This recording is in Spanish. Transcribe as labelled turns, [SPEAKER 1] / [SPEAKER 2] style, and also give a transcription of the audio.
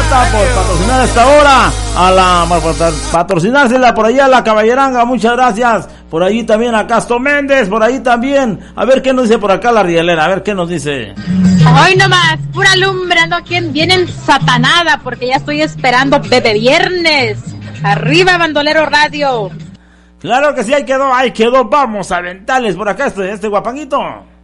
[SPEAKER 1] Marta, por patrocinar a esta hora, por patrocinársela por allá a la Caballeranga, muchas gracias. Por allí también a Castro Méndez, por ahí también. A ver qué nos dice por acá la Rielera, a ver qué nos dice.
[SPEAKER 2] Hoy nomás, pura lumbre, ando aquí bien ensatanada, porque ya estoy esperando Bebe Viernes. Arriba, Bandolero Radio.
[SPEAKER 1] Claro que sí, ahí quedó, vamos a aventarles por acá este guapanguito.